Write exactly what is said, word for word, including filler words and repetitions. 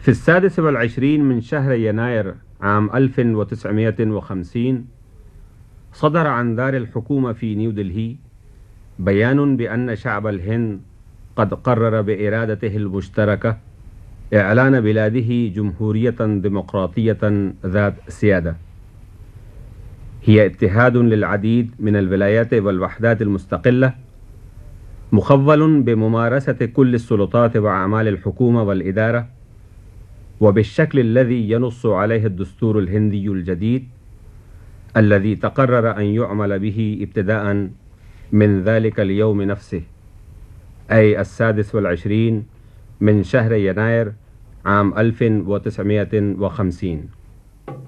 في السادس والعشرين من شهر يناير عام ألف وتسعمائة وخمسين صدر عن دار الحكومة في نيودلهي بيان بأن شعب الهند قد قرر بإرادته المشتركة إعلان بلاده جمهورية ديمقراطية ذات سيادة، هي اتحاد للعديد من الولايات والوحدات المستقلة، مخول بممارسة كل السلطات وأعمال الحكومة والإدارة وبالشكل الذي ينص عليه الدستور الهندي الجديد الذي تقرر أن يعمل به ابتداء من ذلك اليوم نفسه، أي السادس والعشرين من شهر يناير عام ألف وتسعمائة وخمسين.